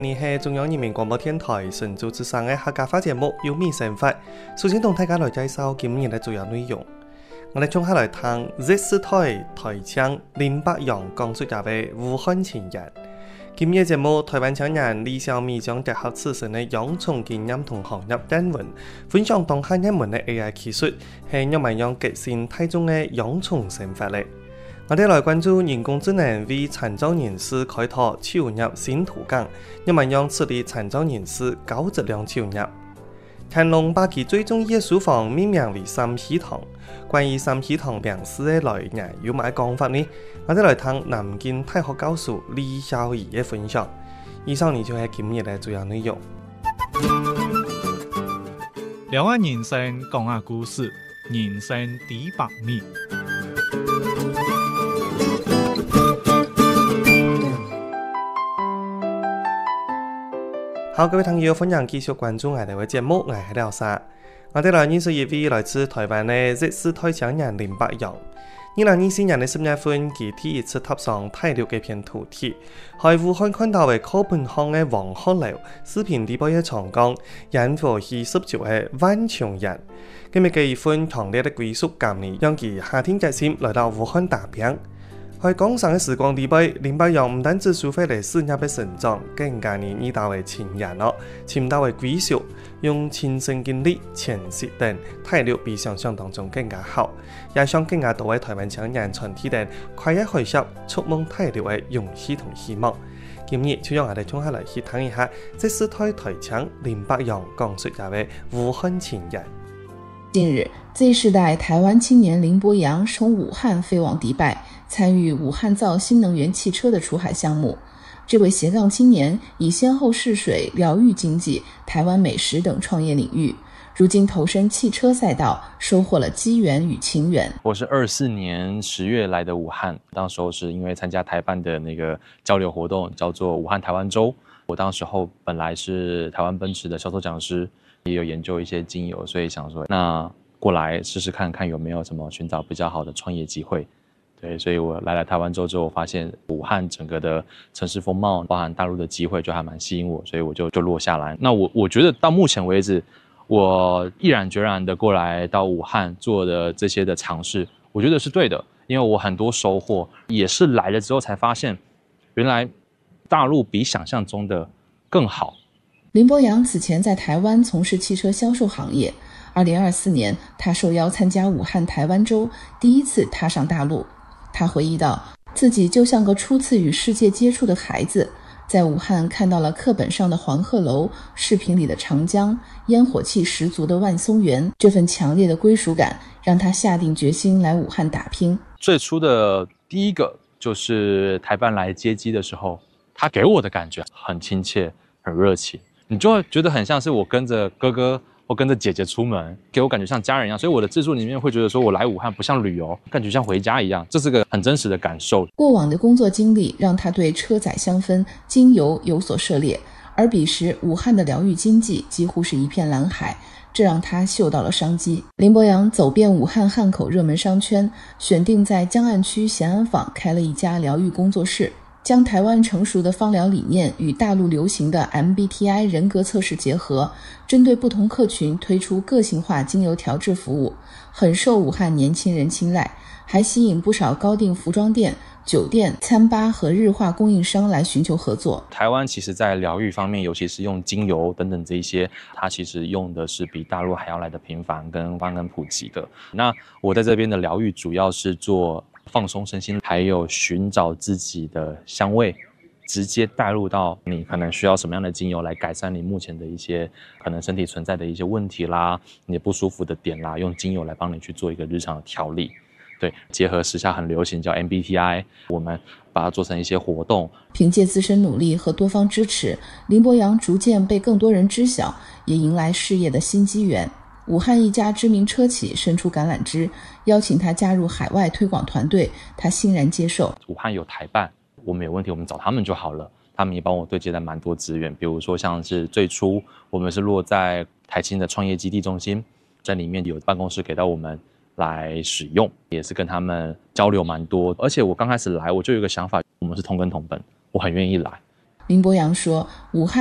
你係中央人民廣播電台晨早之聲嘅客家話節目《要米生活》，首先同大家來介紹今日嘅主要內容。我哋從下來聽日視台台唱林伯陽講述下嘅武漢情人。今日節目，台灣青年李小米將結合自身嘅養蟲經驗同行業人文，分享當下人們嘅 AI 技術，係讓民用革新態中嘅養蟲生活力。我哋來關注人工智能為殘障人士開拓收入新途徑，讓民用處理殘障人士高質量收入。乾隆把其最中意嘅書房命名為三喜堂。關於三喜堂名詞嘅來源有乜講法呢？我哋來聽南京大學教授李孝儀嘅分享。以上呢就係今日嘅主要內容。 聊下人生，講下故事，人生第100米。 好，各位朋友，歡迎繼續關注我哋嘅節目，我係廖沙。我哋來認識一位來自台灣嘅日視台青年林伯陽。2024年嘅10月份，佢第一次踏上大陸嘅片土地，喺武漢看到嘅課本巷嘅黃鶴樓、視頻直播嘅長江，引火氣十足嘅萬重人。今日嘅一份強烈嘅歸屬感呢，讓佢下定決心來到武漢打拼。喺廣場嘅時光地位，林伯陽唔單止抒發了事業嘅成長，更加呢遇到嘅情人咯，尋到嘅歸屬，用親身經歷詮釋等，大陸比想象當中更加好，也向更加多嘅台灣青年傳遞等跨越海峽、觸夢大陸嘅勇氣同希望。今日就讓我哋從下來去睇一下日視台台青林伯陽講述下嘅武漢情人。 近日 Z 世代台灣青年林伯陽從武漢飛往迪拜，參與武漢造新能源汽車的出海項目。這位斜槓青年已先後試水、療癒經濟、台灣美食等創業領域，如今投身汽車賽道，收穫了機緣與情緣。 我是24年10月來的武漢，當時候是因為參加台辦的那個交流活動，叫做武漢台灣週。我當時候本來是台灣奔馳的銷售講師，也有研究一些精油，所以想說那過來試試看看有沒有什麼尋找比較好的創業機會。對，所以我來了台灣之後，我發現武漢整個的城市風貌，包含大陸的機會，就還蠻吸引我，所以我就落下來。那我覺得到目前為止，我毅然決然的過來到武漢做的這些的嘗試，我覺得是對的，因為我很多收穫，也是來了之後才發現，原來大陸比想象中的更好。 林伯陽此前在台灣從事汽車銷售行業，2024年他受邀參加武漢台灣週，第一次踏上大陸。他回憶到，自己就像個初次與世界接觸的孩子，在武漢看到了課本上的黃鶴樓，視頻裡的長江，煙火氣十足的萬松園，這份強烈的歸屬感讓他下定決心來武漢打拼。 最初的第一個就是台辦來接機的時候，他給我的感覺很親切，很熱情，你就會覺得很像是我跟着哥哥或跟着姐姐出門，給我感覺像家人一樣，所以我的自述裡面會覺得說我來武漢不像旅遊，感覺像回家一樣，這是個很真實的感受。 過往的工作經歷讓他對車載香氛、精油有所涉獵，而彼時武漢的療癒經濟幾乎是一片藍海，這讓他嗅到了商機。林伯陽走遍武漢漢口熱門商圈，選定在江岸區賢安坊開了一家療癒工作室，將台灣成熟的芳療理念與大陸流行的 MBTI 人格測試結合，針對不同客群推出個性化精油調製服務，很受武漢年輕人青睞，還吸引不少高定服裝店、酒店、餐吧和日化供應商來尋求合作。 台灣其實在療癒方面，尤其是用精油等等這一些，它其實用的是比大陸還要來的頻繁跟普及的。那我在這邊的療癒主要是做放鬆身心，還有尋找自己的香味，直接帶入到你可能需要什麼樣的精油來改善你目前的一些可能身體存在的一些問題啦，你不舒服的點啦，用精油來幫你去做一個日常的調理。對，結合時下很流行叫 MBTI， 我們把它做成一些活動。 憑借自身努力和多方支持，林伯陽逐漸被更多人知曉，也迎來事業的新機緣。武漢一家知名車企伸出橄欖枝，邀請他加入海外推廣團隊，他欣然接受。 武漢有台辦，我們有問題我們找他們就好了，他們也幫我對接了蠻多資源，比如說像是最初我們是落在台青的創業基地中心，在裡面有辦公室給到我們來使用，也是跟他們交流蠻多。而且我剛開始來我就有一個想法，我們是同根同本，我很願意來。 林伯阳说，武汉